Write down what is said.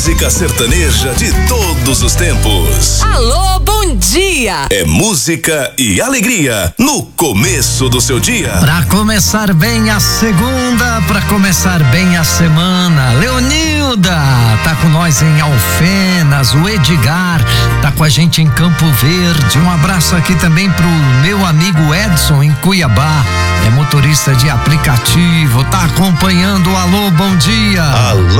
música sertaneja de todos os tempos. Alô, bom dia! É música e alegria no começo do seu dia. Pra começar bem a segunda, pra começar bem a semana, Leonilda tá com nós em Alfenas, o Edgar tá com a gente em Campo Verde. Um abraço aqui também pro meu amigo Edson em Cuiabá, é motorista de aplicativo, tá acompanhando o Alô, bom dia. Alô,